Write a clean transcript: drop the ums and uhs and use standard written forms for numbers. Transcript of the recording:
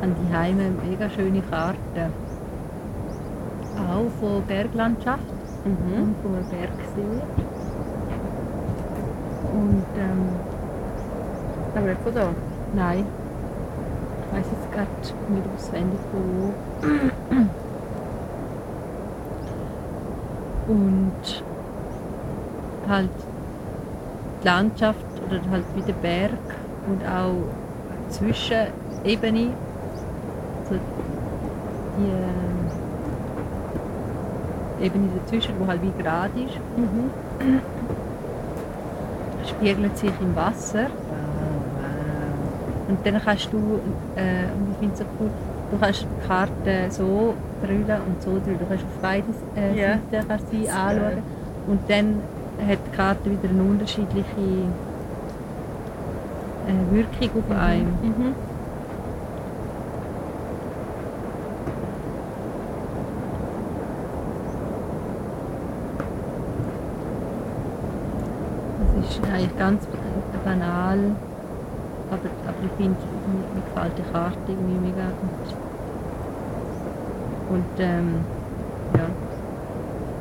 habe die Heime mega schöne Karten. Auch von Berglandschaft und von einem Bergsee. Und Aber nicht von da. nein, ich weiß jetzt gerade nicht auswendig von wo. Und halt die Landschaft oder halt wie der Berg und auch die Zwischenebene, so die Ebene dazwischen, die halt wie gerade ist, spiegelt sich im Wasser. Und dann kannst du, und ich finde es so cool, du kannst die Karte so drüllen und so drüllen. Du kannst auf beide Ja. Seiten kannst sie Das ist anschauen. geil. Und dann hat die Karte wieder eine unterschiedliche Wirkung auf einen. Das ist eigentlich ganz banal, aber ich finde, mir gefällt die Karte irgendwie mega gut. Und ja,